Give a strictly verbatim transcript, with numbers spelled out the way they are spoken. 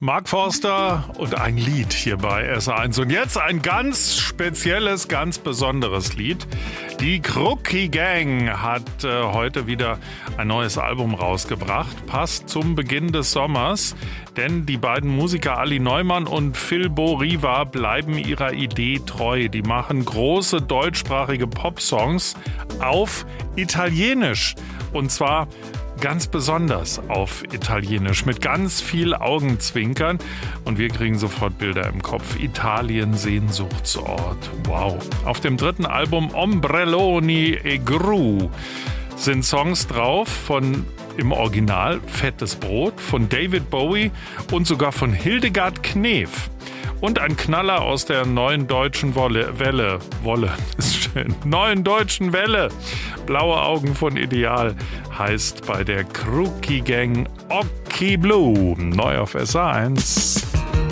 Mark Forster und ein Lied hier bei S eins. Und jetzt ein ganz spezielles, ganz besonderes Lied. Die Crookie Gang hat äh, heute wieder ein neues Album rausgebracht. Passt zum Beginn des Sommers, denn die beiden Musiker Ali Neumann und Phil Bo Riva bleiben ihrer Idee treu. Die machen große deutschsprachige Popsongs auf Italienisch. Und zwar ganz besonders auf Italienisch, mit ganz viel Augenzwinkern. Und wir kriegen sofort Bilder im Kopf. Italien, Sehnsuchtsort. Wow. Auf dem dritten Album Ombrelloni e Gru sind Songs drauf von im Original Fettes Brot, von David Bowie und sogar von Hildegard Knef. Und ein Knaller aus der neuen deutschen Wolle, Welle, Wolle, ist schön, neuen deutschen Welle. Blaue Augen von Ideal heißt bei der Crookie Gang Occhi Blue. Neu auf S eins.